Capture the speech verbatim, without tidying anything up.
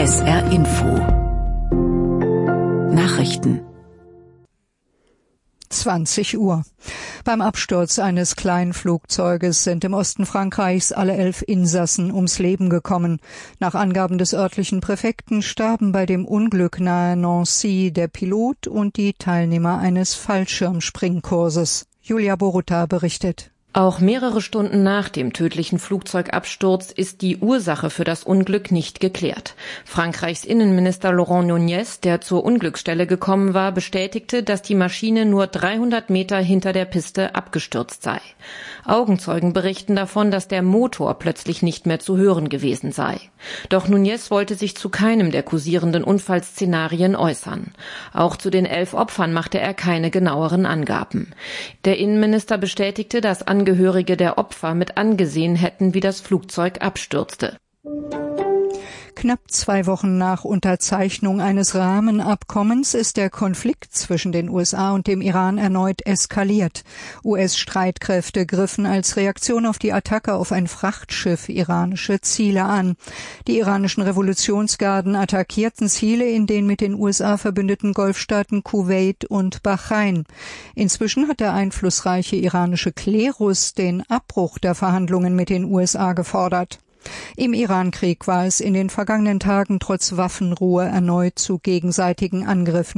S R Info Nachrichten zwanzig Uhr. Beim Absturz eines kleinen Flugzeuges sind im Osten Frankreichs alle elf Insassen ums Leben gekommen. Nach Angaben des örtlichen Präfekten starben bei dem Unglück nahe Nancy der Pilot und die Teilnehmer eines Fallschirmspringkurses. Julia Boruta berichtet. Auch mehrere Stunden nach dem tödlichen Flugzeugabsturz ist die Ursache für das Unglück nicht geklärt. Frankreichs Innenminister Laurent Nunez, der zur Unglücksstelle gekommen war, bestätigte, dass die Maschine nur dreihundert Meter hinter der Piste abgestürzt sei. Augenzeugen berichten davon, dass der Motor plötzlich nicht mehr zu hören gewesen sei. Doch Nunez wollte sich zu keinem der kursierenden Unfallszenarien äußern. Auch zu den elf Opfern machte er keine genaueren Angaben. Der Innenminister bestätigte, dass Angehörige der Opfer mit angesehen hätten, wie das Flugzeug abstürzte. Knapp zwei Wochen nach Unterzeichnung eines Rahmenabkommens ist der Konflikt zwischen den U S A und dem Iran erneut eskaliert. U S-Streitkräfte griffen als Reaktion auf die Attacke auf ein Frachtschiff iranische Ziele an. Die iranischen Revolutionsgarden attackierten Ziele in den mit den U S A verbündeten Golfstaaten Kuwait und Bahrain. Inzwischen hat der einflussreiche iranische Klerus den Abbruch der Verhandlungen mit den U S A gefordert. Im Irankrieg war es in den vergangenen Tagen trotz Waffenruhe erneut zu gegenseitigen Angriffen